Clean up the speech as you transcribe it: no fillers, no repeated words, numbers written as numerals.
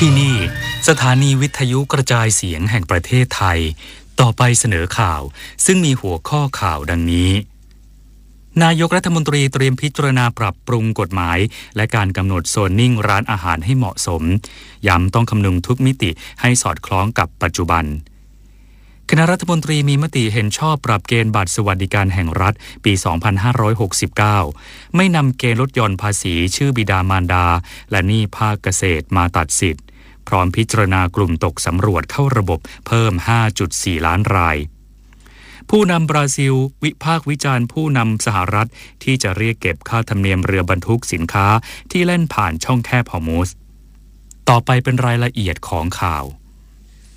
ที่นี่สถานีวิทยุกระจายเสียงแห่งประเทศไทยต่อไปเสนอข่าวซึ่งมีหัวข้อข่าวดังนี้นายกรัฐมนตรีเตรียมพิจารณาปรับปรุงกฎหมายและการกำหนดโซนนิ่งร้านอาหารให้เหมาะสมย้ำต้องคำนึงทุกมิติให้สอดคล้องกับปัจจุบันคณะรัฐมนตรีมีมติเห็นชอบปรับเกณฑ์บัตรสวัสดิการแห่งรัฐปี 2569 ไม่นำเกณฑ์ลดหย่อนภาษีชื่อบิดามารดาและหนี้ภาคเกษตรมาตัดสิทธิ์พร้อมพิจารณากลุ่มตกสำรวจเข้าระบบเพิ่ม 5.4 ล้านรายผู้นำบราซิลวิพากษ์วิจารณ์ผู้นำสหรัฐที่จะเรียกเก็บค่าธรรมเนียมเรือบรรทุกสินค้าที่แล่นผ่านช่องแคบฮอร์มุซต่อไปเป็นรายละเอียดของข่าว